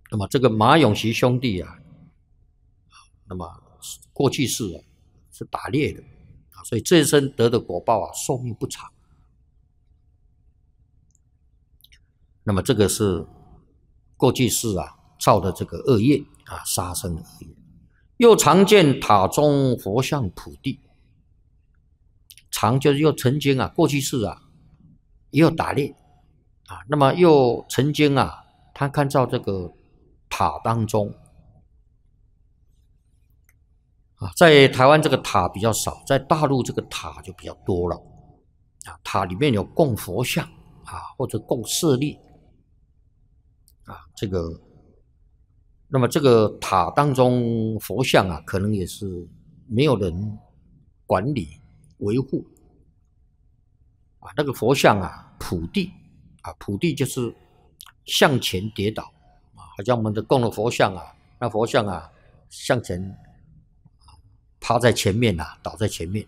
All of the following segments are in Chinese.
那么这个马永琪兄弟啊，那么过去世啊是打猎的啊，所以这一生得的果报啊寿命不长。那么这个是过去世啊造的这个恶业啊，杀生的恶业。又常见塔中佛像普地，常就是又曾经啊过去世啊也有打猎啊，那么又曾经啊他看到这个塔当中啊，在台湾这个塔比较少，在大陆这个塔就比较多了啊，塔里面有供佛像啊，或者供舍利啊，这个。那么这个塔当中佛像啊，可能也是没有人管理维护啊。那个佛像啊，普地啊，普地就是向前跌倒啊，好像我们的供的佛像啊，那佛像啊向前趴在前面啊，倒在前面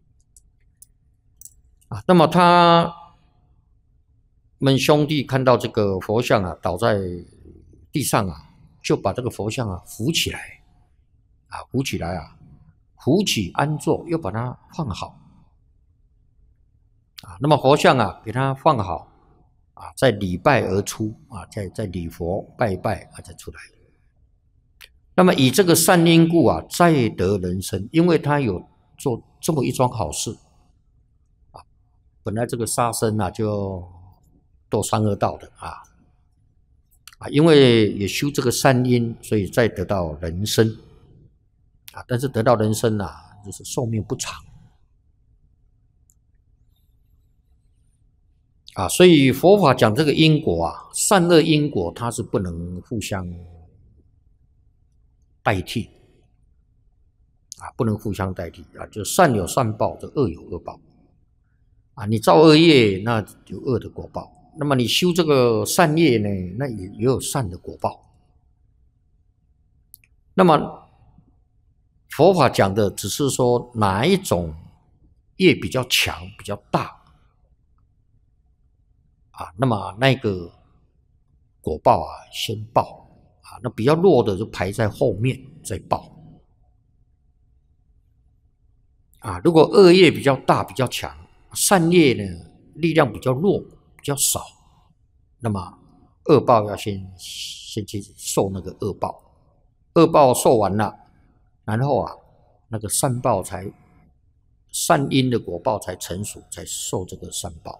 啊。那么他们兄弟看到这个佛像啊倒在地上啊，就把这个佛像啊扶起来啊，扶起来啊，扶起安坐，又把它放好啊。那么佛像啊，给它放好啊，再礼拜而出啊，再礼佛拜拜啊，再出来。那么以这个善因故啊，再得人身，因为他有做这么一桩好事啊。本来这个杀生啊，就堕三恶道的啊。因为也修这个善因，所以再得到人身啊。但是得到人身啊，就是寿命不长啊。所以佛法讲这个因果啊，善恶因果它是不能互相代替啊，不能互相代替啊。就善有善报，这恶有恶报啊。你造恶业，那有恶的果报。那么你修这个善业呢，那也有善的果报。那么佛法讲的只是说哪一种业比较强、比较大啊，那么那个果报啊先报啊，那比较弱的就排在后面再报啊。如果恶业比较大、比较强，善业呢力量比较弱、比较少，那么恶报要先去受那个恶报，恶报受完了，然后啊那个善报才善因的果报才成熟，才受这个善报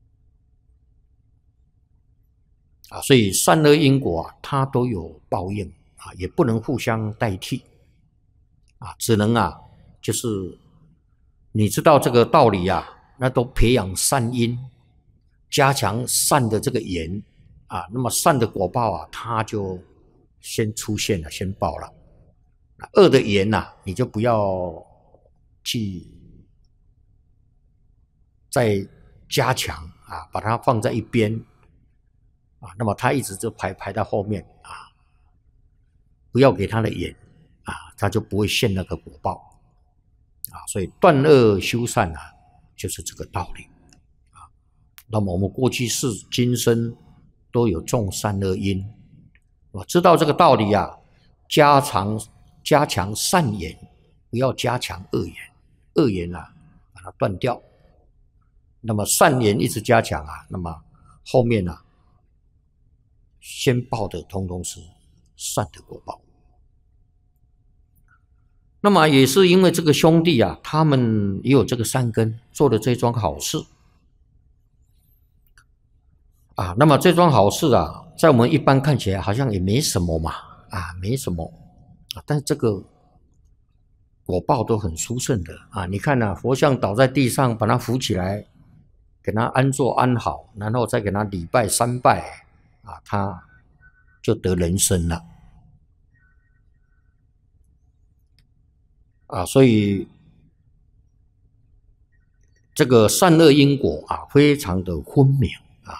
啊。所以善恶因果啊，它都有报应啊，也不能互相代替啊，只能啊就是你知道这个道理啊，那都培养善因，加强善的这个缘啊，那么善的果报啊，它就先出现了，先报了。恶的缘啊，你就不要去再加强啊，把它放在一边啊，那么它一直就排到后面啊，不要给它的缘啊，它就不会现那个果报啊。所以断恶修善啊，就是这个道理啊。那么我们过去世、今生都有种善恶因，我知道这个道理啊，加强善缘，不要加强恶缘，恶缘啊把它断掉。那么善缘一直加强啊，那么后面啊先报的通通是善的果报。那么也是因为这个兄弟啊，他们也有这个善根，做的这桩好事啊。那么这桩好事啊，在我们一般看起来好像也没什么嘛，啊，没什么啊，但是这个果报都很殊胜的啊。你看啊，佛像倒在地上，把它扶起来，给它安坐安好，然后再给它礼拜三拜啊，他就得人身了啊。所以这个善恶因果啊，非常的分明啊。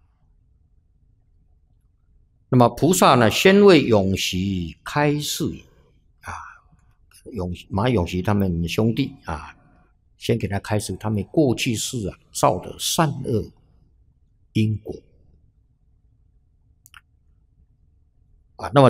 那么菩萨呢，先为永习开示啊，马永习他们兄弟啊，先给他开示他们过去世啊造的善恶因果啊。那么